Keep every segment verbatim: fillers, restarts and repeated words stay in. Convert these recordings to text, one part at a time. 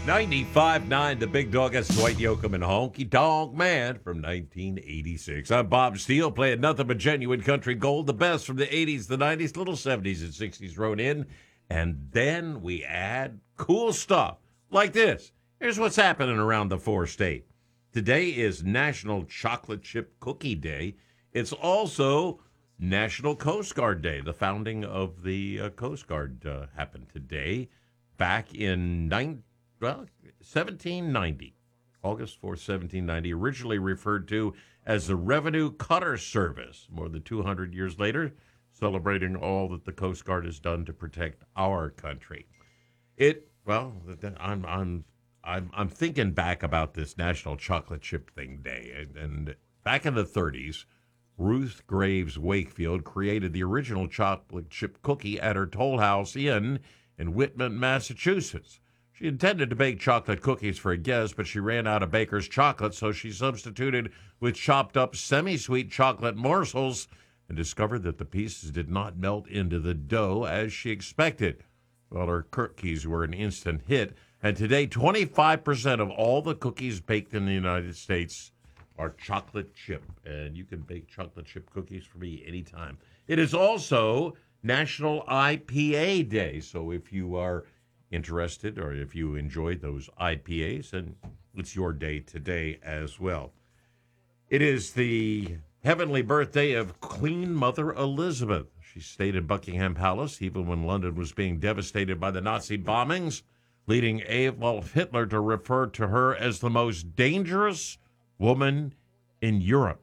ninety-five point nine, the big dog. That's Dwight Yoakam and Honky Tonk Man from nineteen eighty-six. I'm Bob Steele, playing nothing but genuine country gold, the best from the eighties, the nineties, little seventies and sixties thrown in. And then we add cool stuff like this. Here's what's happening around the four state. Today is National Chocolate Chip Cookie Day. It's also National Coast Guard Day. The founding of the uh, Coast Guard uh, happened today, back in nine, well, seventeen ninety. August fourth, seventeen ninety, originally referred to as the Revenue Cutter Service. More than two hundred years later, celebrating all that the Coast Guard has done to protect our country. It, well, I'm I'm I'm I'm thinking back about this National Chocolate Chip Thing Day, and, and back in the thirties, Ruth Graves Wakefield created the original chocolate chip cookie at her Toll House Inn in Whitman, Massachusetts. She intended to bake chocolate cookies for a guest, but she ran out of baker's chocolate, so she substituted with chopped up semi-sweet chocolate morsels and discovered that the pieces did not melt into the dough as she expected. Well, her cookies were an instant hit, and today twenty-five percent of all the cookies baked in the United States are chocolate chip, and you can bake chocolate chip cookies for me anytime. It is also National I P A Day, so if you are interested or if you enjoyed those I P As, then it's your day today as well. It is the heavenly birthday of Queen Mother Elizabeth. She stayed in Buckingham Palace even when London was being devastated by the Nazi bombings, leading Adolf Hitler to refer to her as the most dangerous woman in Europe.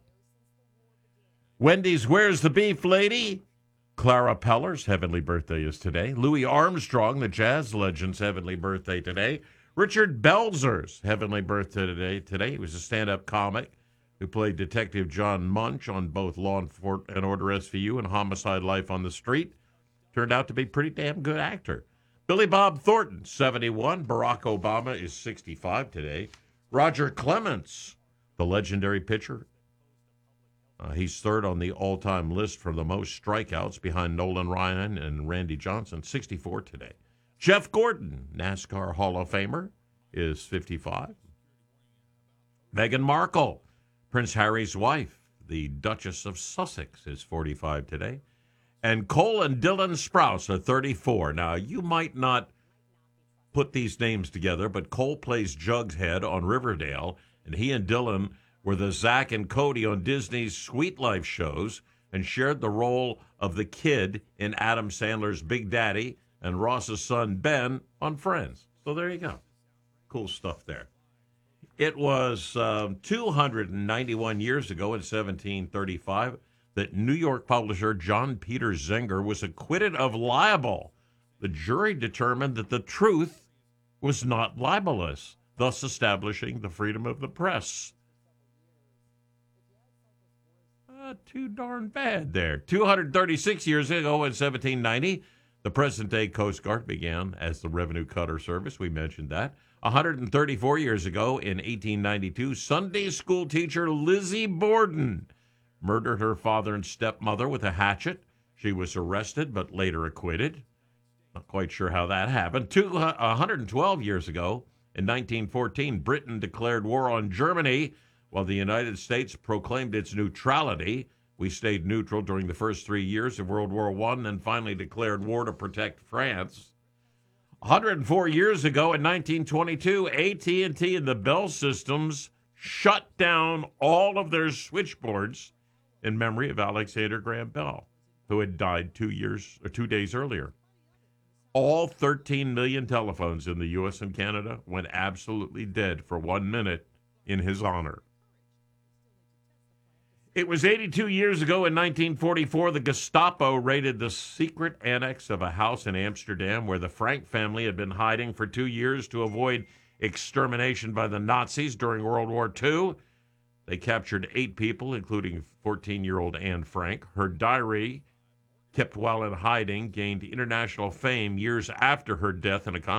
Wendy's Where's the Beef Lady? Clara Peller's heavenly birthday is today. Louis Armstrong, the jazz legend's heavenly birthday today. Richard Belzer's heavenly birthday today. Today, he was a stand-up comic who played Detective John Munch on both Law and Order S V U and Homicide: Life on the Street. Turned out to be a pretty damn good actor. Billy Bob Thornton, seventy-one. Barack Obama is sixty-five today. Roger Clemens, the legendary pitcher. Uh, he's third on the all-time list for the most strikeouts behind Nolan Ryan and Randy Johnson, sixty-four today. Jeff Gordon, NASCAR Hall of Famer, is fifty-five. Meghan Markle, Prince Harry's wife, the Duchess of Sussex, is forty-five today. And Cole and Dylan Sprouse are thirty-four. Now, you might not put these names together, but Cole plays Jughead on Riverdale, and he and Dylan were the Zach and Cody on Disney's Sweet Life shows and shared the role of the kid in Adam Sandler's Big Daddy and Ross's son Ben on Friends. So there you go. Cool stuff there. It was um, two hundred ninety-one years ago in seventeen thirty-five that New York publisher John Peter Zenger was acquitted of libel. The jury determined that the truth was not libelous, thus establishing the freedom of the press. Not too darn bad there. two hundred thirty-six years ago in seventeen ninety, the present-day Coast Guard began as the Revenue Cutter Service. We mentioned that. one hundred thirty-four years ago in eighteen ninety-two, Sunday school teacher Lizzie Borden murdered her father and stepmother with a hatchet. She was arrested but later acquitted. Not quite sure how that happened. Two, uh, one hundred twelve years ago in nineteen fourteen, Britain declared war on Germany while the United States proclaimed its neutrality. We stayed neutral during the first three years of World War One and finally declared war to protect France. one hundred four years ago in nineteen twenty-two, A T and T and the Bell Systems shut down all of their switchboards in memory of Alexander Graham Bell, who had died two years or two days earlier. All thirteen million telephones in the U S and Canada went absolutely dead for one minute in his honor. It was eighty-two years ago in nineteen forty-four, the Gestapo raided the secret annex of a house in Amsterdam where the Frank family had been hiding for two years to avoid extermination by the Nazis during World War Two. They captured eight people, including fourteen-year-old Anne Frank. Her diary, kept while in hiding, gained international fame years after her death in a